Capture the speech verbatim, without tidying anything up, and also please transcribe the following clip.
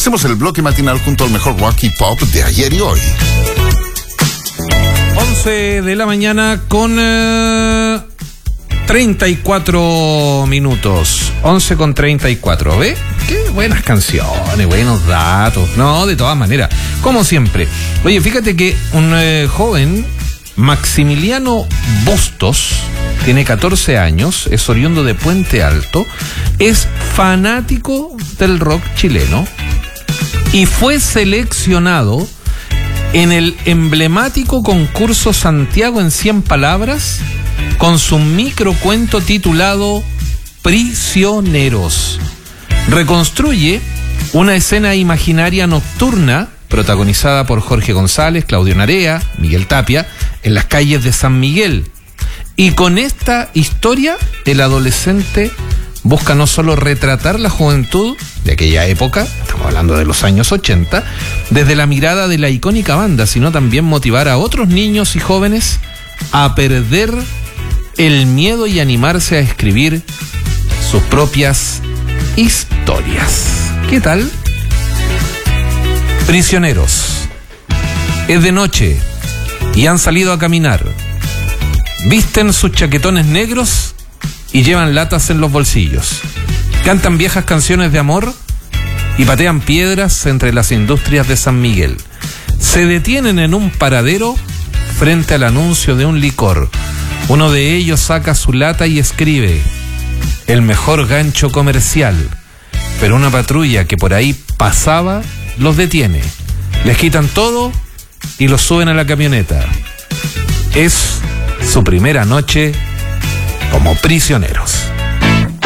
Hacemos el bloque matinal junto al mejor rock y pop de ayer y hoy. once de la mañana con eh, treinta y cuatro minutos. once con treinta y cuatro. ¿Ve? Qué buenas canciones, buenos datos. No, de todas maneras, como siempre. Oye, fíjate que un eh, joven, Maximiliano Bustos, tiene catorce años, es oriundo de Puente Alto, es fanático del rock chileno y fue seleccionado en el emblemático concurso Santiago en cien palabras con su microcuento titulado Prisioneros. Reconstruye una escena imaginaria nocturna protagonizada por Jorge González, Claudio Narea, Miguel Tapia, en las calles de San Miguel. Y con esta historia, el adolescente busca no solo retratar la juventud de aquella época, estamos hablando de los años ochenta, desde la mirada de la icónica banda, sino también motivar a otros niños y jóvenes a perder el miedo y animarse a escribir sus propias historias. ¿Qué tal? Prisioneros. Es de noche y han salido a caminar. Visten sus chaquetones negros y llevan latas en los bolsillos. Cantan viejas canciones de amor y patean piedras entre las industrias de San Miguel. Se detienen en un paradero frente al anuncio de un licor. Uno de ellos saca su lata y escribe: el mejor gancho comercial. Pero una patrulla que por ahí pasaba los detiene. Les quitan todo y los suben a la camioneta. Es su primera noche como prisioneros.